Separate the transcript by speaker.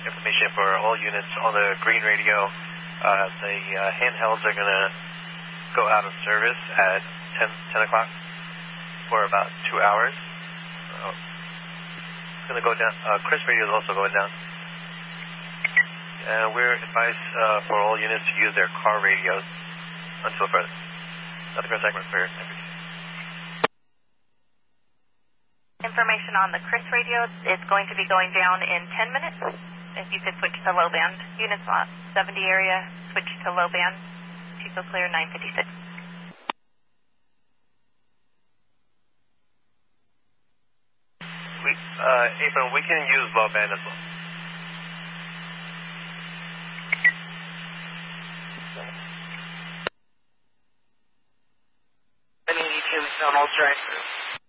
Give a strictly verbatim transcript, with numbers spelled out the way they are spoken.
Speaker 1: information for all units on the green radio. Uh, the uh, handhelds are going to go out of service at ten o'clock for about two hours. Uh, it's going to go down. Uh, Chris radio is also going down. And we're advised uh, for all units to use their car radios until further. Nothing for a segment for
Speaker 2: information on the Chris radio is going to be going down in ten minutes. If you could switch to low band. Units on seventy area, switch to low band. Chico Clear nine fifty-six.
Speaker 1: We, uh, April, we can use low band as well.
Speaker 3: Any eighty-two on all strikes.